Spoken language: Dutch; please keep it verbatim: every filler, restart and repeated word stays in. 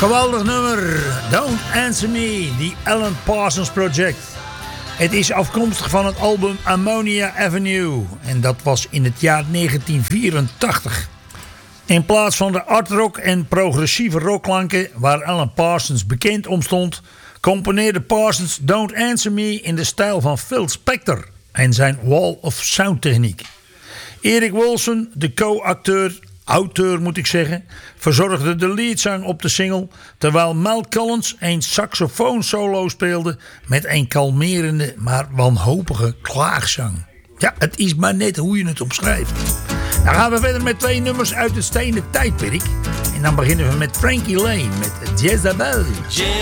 Geweldig nummer. Don't Answer Me, The Alan Parsons Project. Het is afkomstig van het album Ammonia Avenue. En dat was in het jaar negentien vierentachtig. In plaats van de artrock en progressieve rockklanken waar Alan Parsons bekend om stond, componeerde Parsons Don't Answer Me in de stijl van Phil Spector en zijn Wall of Sound techniek. Eric Wilson, de co-acteur, auteur moet ik zeggen, verzorgde de leadzang op de single, terwijl Mel Collins een saxofoon solo speelde met een kalmerende maar wanhopige klaagzang. Ja, het is maar net hoe je het omschrijft. Dan gaan we verder met twee nummers uit het stenen tijdperk. En dan beginnen we met Frankie Lane met Jezebel.